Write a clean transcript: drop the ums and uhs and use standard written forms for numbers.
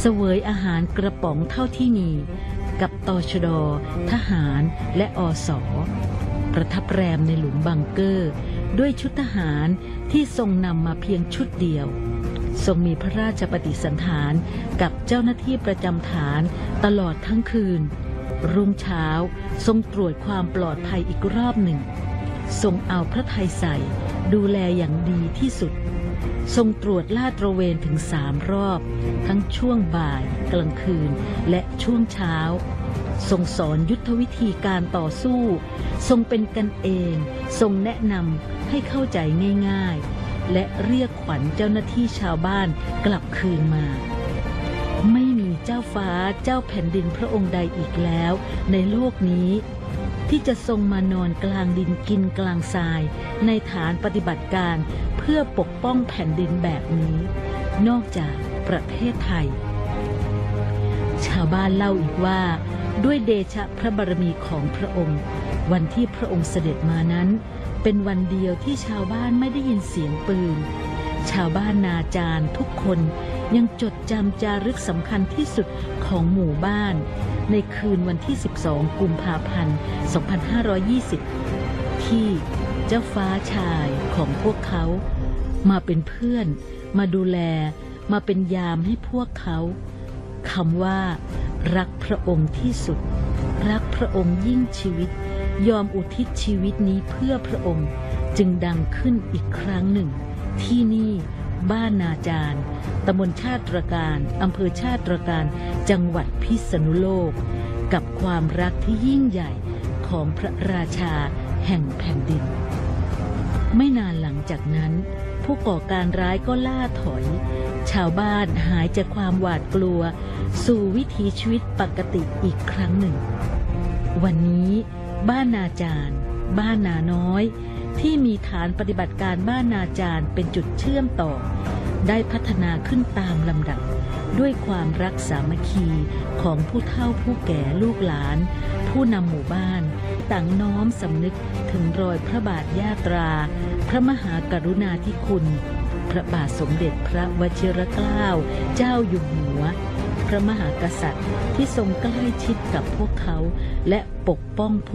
เสวยอาหารกระป๋องเท่าที่มีกับตชด.ทหารและอส.ประทับแรมในหลุมบังเกอร์ด้วยชุดทหารที่ทรงนำมาเพียงชุดเดียวทรงมีพระราชปฏิสันถานกับเจ้าหน้าที่ประจำฐานตลอดทั้งคืนรุ่งเช้าทรงตรวจความปลอดภัยอีกรอบหนึ่งทรงเอาพระทัยใส่ดูแลอย่างดีที่สุดทรงตรวจลาดตระเวนถึง3 รอบทั้งช่วงบ่ายกลางคืนและช่วงเช้าทรงสอนยุทธวิธีการต่อสู้ทรงเป็นกันเองทรงแนะนำให้เข้าใจง่ายๆและเรียกขวัญเจ้าหน้าที่ชาวบ้านกลับคืนมาไม่มีเจ้าฟ้าเจ้าแผ่นดินพระองค์ใดอีกแล้วในโลกนี้ที่จะทรงมานอนกลางดินกินกลางทรายในฐานปฏิบัติการเพื่อปกป้องแผ่นดินแบบนี้นอกจากประเทศไทยชาวบ้านเล่าอีกว่าด้วยเดชะพระบารมีของพระองค์วันที่พระองค์เสด็จมานั้นเป็นวันเดียวที่ชาวบ้านไม่ได้ยินเสียงปืนชาวบ้านนาจารทุกคนยังจดจำจารึกสำคัญที่สุดของหมู่บ้านในคืนวันที่12 กุมภาพันธ์ 2520ที่เจ้าฟ้าชายของพวกเขามาเป็นเพื่อนมาดูแลมาเป็นยามให้พวกเขาคำว่ารักพระองค์ที่สุดรักพระองค์ยิ่งชีวิตยอมอุทิศชีวิตนี้เพื่อพระองค์จึงดังขึ้นอีกครั้งหนึ่งที่นี่บ้านนาจารตำบลชาติตรการอำเภอชาติตรการจังหวัดพิษณุโลกกับความรักที่ยิ่งใหญ่ของพระราชาแห่งแผ่นดินไม่นานหลังจากนั้นผู้ก่อการร้ายก็ล่าถอยชาวบ้านหายจากความหวาดกลัวสู่วิถีชีวิตปกติอีกครั้งหนึ่งวันนี้บ้านนาจารบ้านนาน้อยที่มีฐานปฏิบัติการบ้านนาจารเป็นจุดเชื่อมต่อได้พัฒนาขึ้นตามลำดับด้วยความรักสามัคคีของผู้เฒ่าผู้แก่ลูกหลานผู้นำหมู่บ้านต่างน้อมสำนึกถึงรอยพระบาทยาตราพระมหากรุณาธิคุณพระบาทสมเด็จพระวชิรเกล้าเจ้าอยู่หัวพระมหากษัตริย์ที่ทรงใกล้ชิดกับพวกเขาและปกป้อง